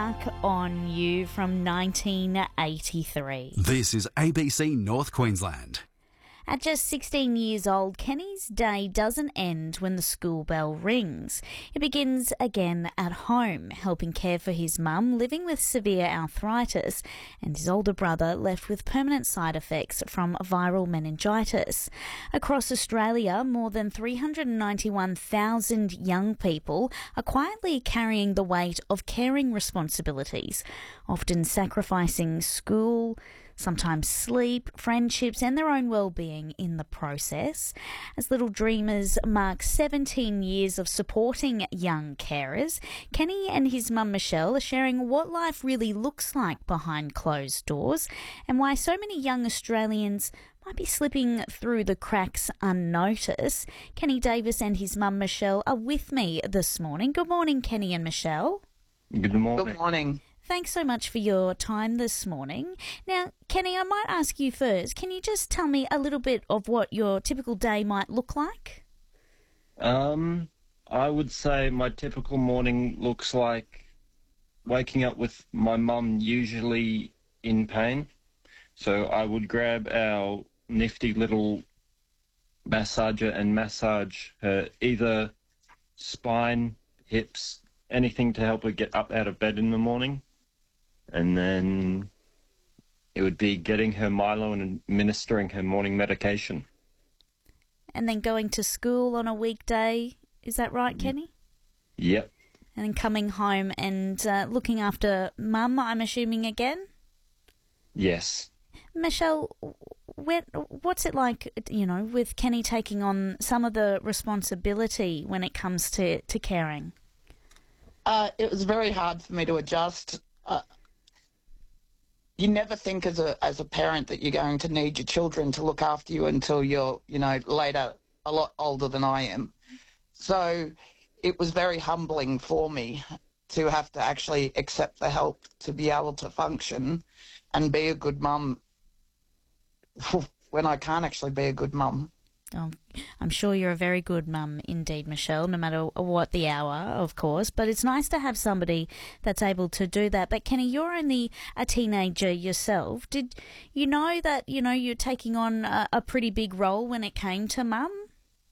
Mark on You from 1983. This is ABC North Queensland. At just 16 years old, Kenny's day doesn't end when the school bell rings. It begins again at home, helping care for his mum living with severe arthritis and his older brother left with permanent side effects from viral meningitis. Across Australia, more than 391,000 young people are quietly carrying the weight of caring responsibilities, often sacrificing school, sometimes sleep, friendships and their own well-being in the process. As Little Dreamers mark 17 years of supporting young carers, Kenny and his mum Michelle are sharing what life really looks like behind closed doors and why so many young Australians might be slipping through the cracks unnoticed. Kenny Davis and his mum Michelle are with me this morning. Good morning, Kenny and Michelle. Good morning. Good morning. Thanks so much for your time this morning. Now, Kenny, I might ask you first. Can you just tell me a little bit of what your typical day might look like? I would say my typical morning looks like waking up with my mum usually in pain. So I would grab our nifty little massager and massage her either spine, hips, anything to help her get up out of bed in the morning. And then it would be getting her Milo and administering her morning medication. And then going to school on a weekday, is that right, Kenny? Yep. And then coming home and looking after mum, I'm assuming again? Yes. Michelle, what's it like, with Kenny taking on some of the responsibility when it comes to caring? It was very hard for me to adjust. You never think as a parent that you're going to need your children to look after you until you're, later a lot older than I am. So it was very humbling for me to have to actually accept the help to be able to function and be a good mum when I can't actually be a good mum. Oh, I'm sure you're a very good mum indeed, Michelle, no matter what the hour, of course. But it's nice to have somebody that's able to do that. But Kenny, you're only a teenager yourself. Did you know that, you're taking on a pretty big role when it came to mum?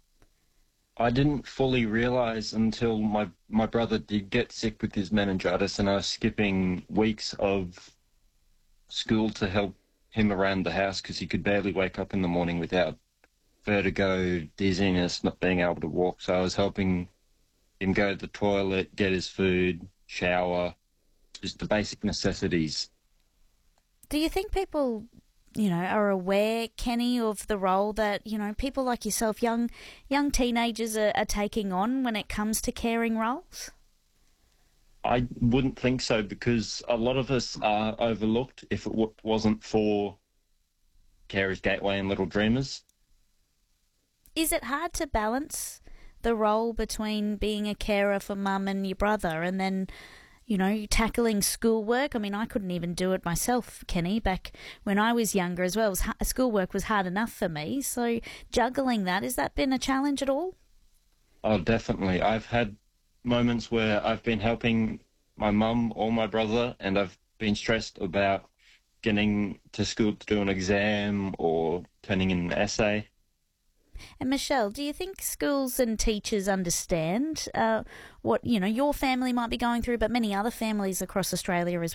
I didn't fully realise until my brother did get sick with his meningitis and I was skipping weeks of school to help him around the house because he could barely wake up in the morning without vertigo, dizziness, not being able to walk. So I was helping him go to the toilet, get his food, shower, just the basic necessities. Do you think people, are aware, Kenny, of the role that, people like yourself, young teenagers are taking on when it comes to caring roles? I wouldn't think so because a lot of us are overlooked if it wasn't for Carers Gateway and Little Dreamers. Is it hard to balance the role between being a carer for mum and your brother and then, tackling schoolwork? I mean, I couldn't even do it myself, Kenny, back when I was younger as well. Schoolwork was hard enough for me. So juggling that, has that been a challenge at all? Oh, definitely. I've had moments where I've been helping my mum or my brother and I've been stressed about getting to school to do an exam or turning in an essay. And Michelle, do you think schools and teachers understand what, your family might be going through, but many other families across Australia as